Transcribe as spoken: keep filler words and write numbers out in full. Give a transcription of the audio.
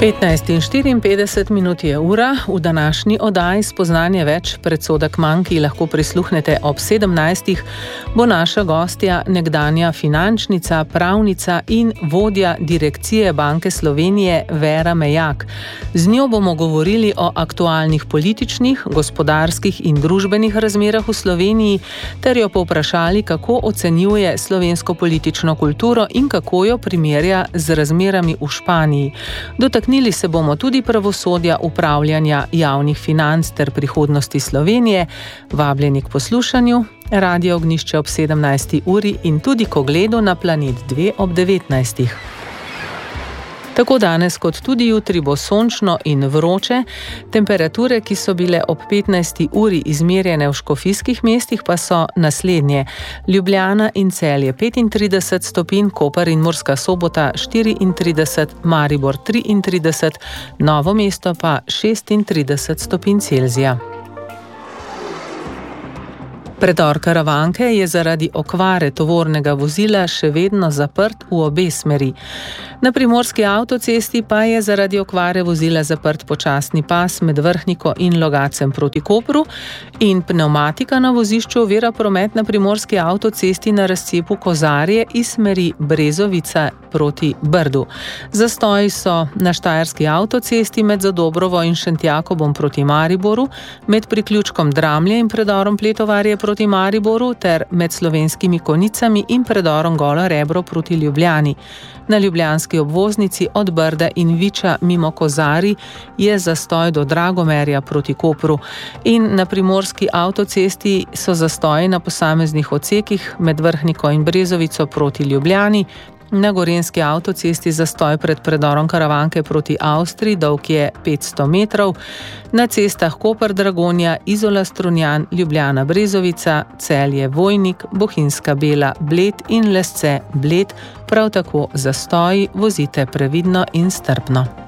petnajst in štiriinpetdeset minut je ura, v današnji oddaji Spoznanje več, predsodek manj, ki lahko prisluhnete ob sedemnajstih, bo naša gostja nekdanja finančnica, pravnica in vodja direkcije Banke Slovenije Vera Mejak. Z njo bomo govorili o aktualnih političnih, gospodarskih in družbenih razmerah v Sloveniji ter jo povprašali, kako ocenjuje slovensko politično kulturo in kako jo primerja z razmerami v Španiji. Dotaknili se bomo tudi pravosodja, upravljanja javnih financ ter prihodnosti Slovenije. Vabljeni k poslušanju Radio Ognjišče ob sedemnajsti uri in tudi k ogledu na Planet dve ob devetnajstih. Tako danes kot tudi jutri bo sončno in vroče. Temperature, ki so bile ob petnajsti uri izmerjene v škofijskih mestih, pa so naslednje. Ljubljana in Celje petintrideset stopinj, Koper in Murska Sobota štiriintrideset, Maribor triintrideset, Novo mesto pa šestintrideset stopinj Celzija. Predor Karavanke je zaradi okvare tovornega vozila še vedno zaprt v obe smeri. Na primorski avtocesti pa je zaradi okvare vozila zaprt počasni pas med Vrhniko in Logacem proti Kopru in pnevmatika na vozišču ovira promet na primorski avtocesti na razcepu Kozarje iz smeri Brezovica proti Brdu. Zastoji so na štajerski avtocesti med Zadobrovo in Šentjakobom proti Mariboru, med priključkom Dramlje in predorom Pletovarje proti Mariboru ter med Slovenskimi Konicami in predorom Golo Rebro proti Ljubljani. Na ljubljanski obvoznici od Brda in Viča mimo Kozari je zastoj do Dragomerja proti Kopru in na primorski avtocesti so zastoji na posameznih odsekih med Vrhniko in Brezovico proti Ljubljani. Na gorenjski avtocesti zastoj pred predorom Karavanke proti Avstriji, dolg je petsto metrov, na cestah Koper-Dragonja, Izola-Strunjan, Ljubljana-Brezovica, Celje-Vojnik, Bohinjska Bela, Bled in Lesce-Bled, prav tako zastoji, vozite previdno in strpno.